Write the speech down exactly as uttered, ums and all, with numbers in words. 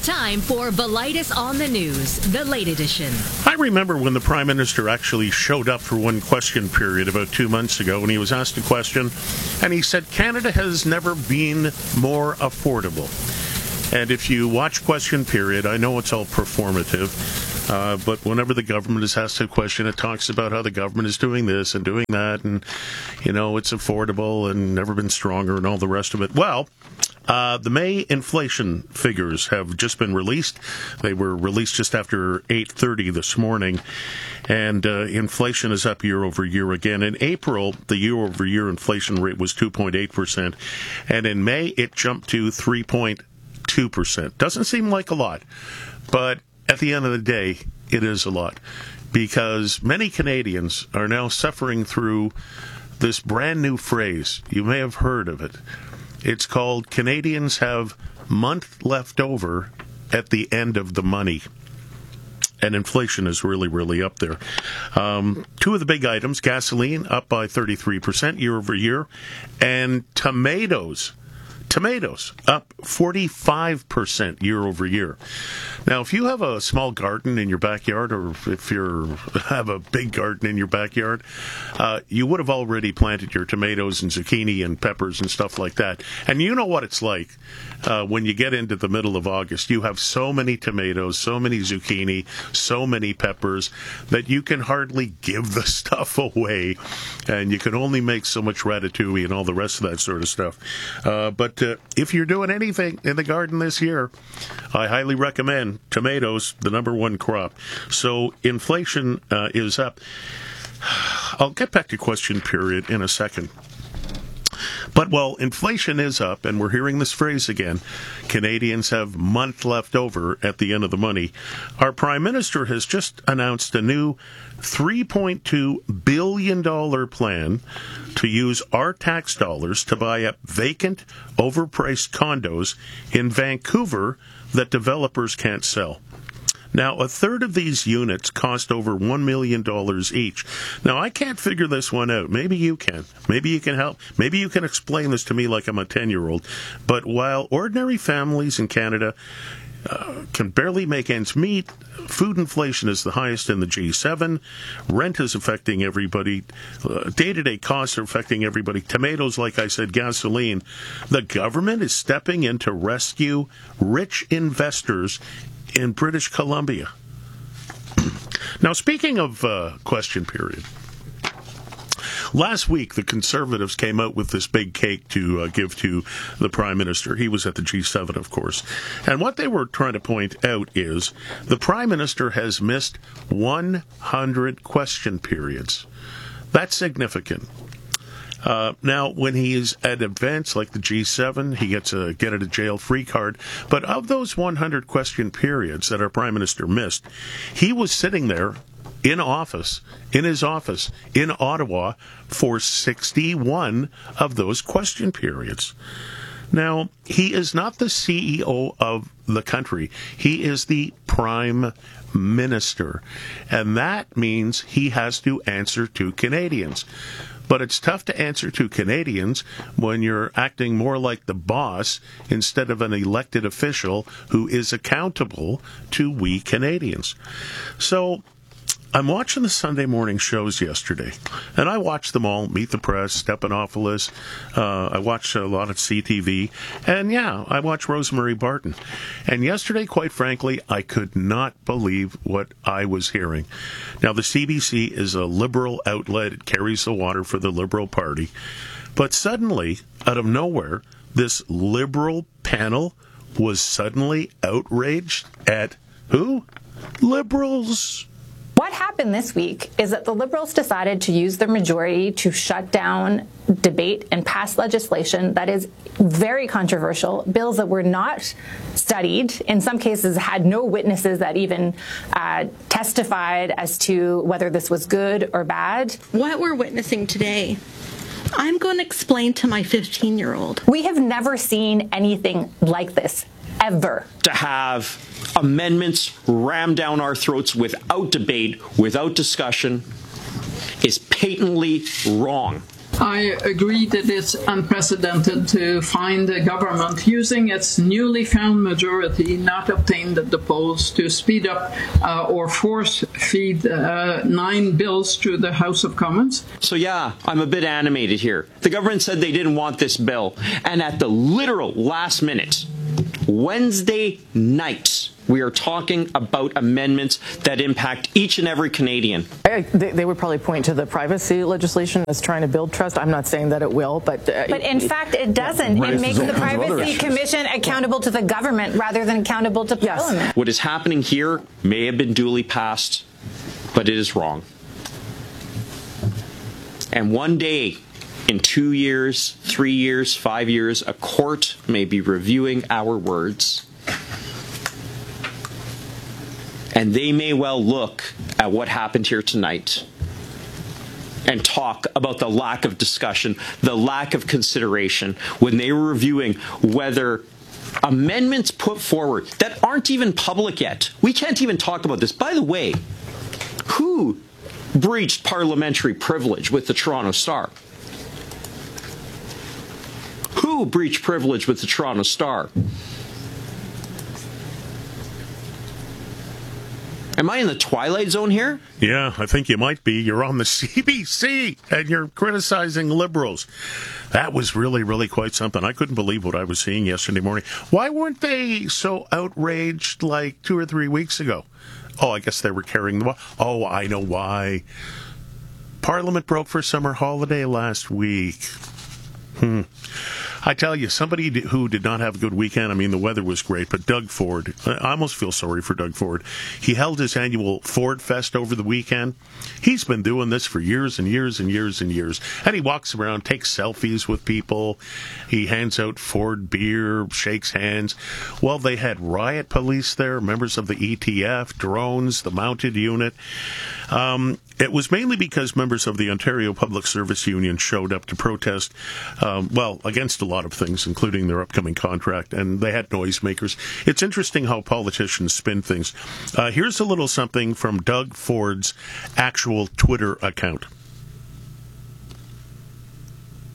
time for Velitis on the News, the late edition. I remember when the Prime Minister actually showed up for one question period about two months ago, and he was asked a question, and he said, Canada has never been more affordable. And if you watch question period, I know it's all performative, uh, but whenever the government is asked a question, it talks about how the government is doing this and doing that, and, you know, it's affordable and never been stronger and all the rest of it. Well, Uh, the May inflation figures have just been released. They were released just after eight thirty this morning, and uh, inflation is up year over year again. In April, the year-over-year inflation rate was two point eight percent, and in May, it jumped to three point two percent. Doesn't seem like a lot, but at the end of the day, it is a lot, because many Canadians are now suffering through this brand new phrase. You may have heard of it. It's called Canadians have month left over at the end of the money. And inflation is really, really up there. Um, two of the big items, gasoline up by thirty-three percent year over year, and tomatoes, tomatoes up forty-five percent year over year. Now, if you have a small garden in your backyard, or if you have a big garden in your backyard, uh, you would have already planted your tomatoes and zucchini and peppers and stuff like that. And you know what it's like uh, when you get into the middle of August. You have so many tomatoes, so many zucchini, so many peppers that you can hardly give the stuff away. And you can only make so much ratatouille and all the rest of that sort of stuff. Uh, but uh, if you're doing anything in the garden this year, I highly recommend tomatoes, the number one crop. So inflation uh, is up. I'll get back to question period in a second. But while inflation is up, and we're hearing this phrase again, Canadians have month left over at the end of the money, our Prime Minister has just announced a new three point two billion dollars plan to use our tax dollars to buy up vacant, overpriced condos in Vancouver that developers can't sell. Now, a third of these units cost over one million dollars each. Now, I can't figure this one out. Maybe you can. Maybe you can help. Maybe you can explain this to me like I'm a ten-year-old. But while ordinary families in Canada uh, can barely make ends meet, food inflation is the highest in the G seven. Rent is affecting everybody. Uh, day-to-day costs are affecting everybody. Tomatoes, like I said, gasoline. The government is stepping in to rescue rich investors in British Columbia. Now, speaking of uh, question period, last week the Conservatives came out with this big cake to uh, give to the Prime Minister. He was at the G seven, of course. And what they were trying to point out is the Prime Minister has missed one hundred question periods. That's significant. Uh, now, when he's at events like the G seven, he gets a get-out-of-jail-free card. But of those one hundred question periods that our Prime Minister missed, he was sitting there in office, in his office, in Ottawa, for sixty-one of those question periods. Now, he is not the C E O of the country. He is the Prime Minister. And that means he has to answer to Canadians. But it's tough to answer to Canadians when you're acting more like the boss instead of an elected official who is accountable to we Canadians. So I'm watching the Sunday morning shows yesterday, and I watched them all, Meet the Press, Stephanopoulos. Uh, I watched a lot of C T V, and yeah, I watched Rosemary Barton. And yesterday, quite frankly, I could not believe what I was hearing. Now, the C B C is a liberal outlet. It carries the water for the Liberal Party. But suddenly, out of nowhere, this liberal panel was suddenly outraged at who? Liberals. What happened this week is that the Liberals decided to use their majority to shut down debate and pass legislation that is very controversial, bills that were not studied, in some cases had no witnesses that even uh, testified as to whether this was good or bad. What we're witnessing today, I'm going to explain to my fifteen-year-old. We have never seen anything like this, ever. To have amendments rammed down our throats without debate, without discussion, is patently wrong. I agree that it's unprecedented to find the government using its newly found majority not obtained at the polls to speed up uh, or force feed uh, nine bills through the House of Commons. So yeah, I'm a bit animated here. The government said they didn't want this bill, and at the literal last minute, Wednesday night, we are talking about amendments that impact each and every Canadian. I, they, they would probably point to the privacy legislation as trying to build trust. I'm not saying that it will, but... Uh, but in it, fact, it doesn't. It makes the Privacy Commission accountable to the government rather than accountable to yes. Parliament. What is happening here may have been duly passed, but it is wrong. And one day, in two years, three years, five years, a court may be reviewing our words. And they may well look at what happened here tonight and talk about the lack of discussion, the lack of consideration when they were reviewing whether amendments put forward that aren't even public yet. We can't even talk about this. By the way, who breached parliamentary privilege with the Toronto Star? Who breached privilege with the Toronto Star? Am I in the twilight zone here? Yeah, I think you might be. You're on the C B C and you're criticizing Liberals. That was really, really quite something. I couldn't believe what I was seeing yesterday morning. Why weren't they so outraged like two or three weeks ago? Oh, I guess they were carrying the... Oh, I know why. Parliament broke for summer holiday last week. Hmm. I tell you, somebody who did not have a good weekend, I mean, the weather was great, but Doug Ford, I almost feel sorry for Doug Ford. He held his annual Ford Fest over the weekend. He's been doing this for years and years and years and years. And he walks around, takes selfies with people. He hands out Ford beer, shakes hands. Well, they had riot police there, members of the E T F, drones, the mounted unit. Um, it was mainly because members of the Ontario Public Service Union showed up to protest, um, well, against a lot of things, including their upcoming contract, and they had noisemakers. It's interesting how politicians spin things. Uh, here's a little something from Doug Ford's actual Twitter account.